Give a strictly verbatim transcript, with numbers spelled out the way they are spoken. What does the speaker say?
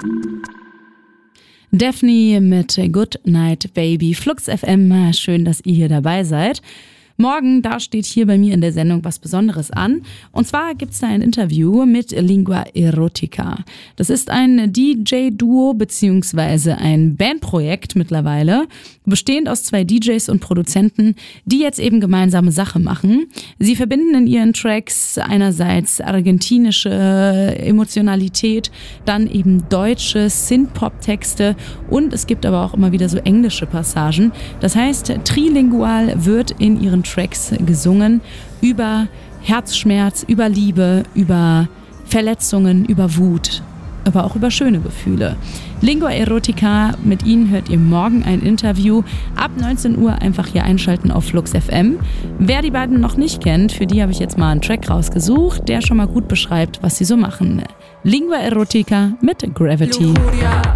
Daphne mit Good Night Baby. Flux F M, schön, dass ihr hier dabei seid. Morgen, da steht hier bei mir in der Sendung was Besonderes an. Und zwar gibt's da ein Interview mit Lingua Erotica. Das ist ein D J-Duo beziehungsweise ein Bandprojekt mittlerweile, bestehend aus zwei D Js und Produzenten, die jetzt eben gemeinsame Sache machen. Sie verbinden in ihren Tracks einerseits argentinische Emotionalität, dann eben deutsche Synth-Pop-Texte und es gibt aber auch immer wieder so englische Passagen. Das heißt, trilingual wird in ihren Tracks gesungen über Herzschmerz, über Liebe, über Verletzungen, über Wut, aber auch über schöne Gefühle. Lingua Erotica, mit ihnen hört ihr morgen ein Interview. Ab neunzehn Uhr einfach hier einschalten auf Flux F M. Wer die beiden noch nicht kennt, für die habe ich jetzt mal einen Track rausgesucht, der schon mal gut beschreibt, was sie so machen. Lingua Erotica mit Gravity.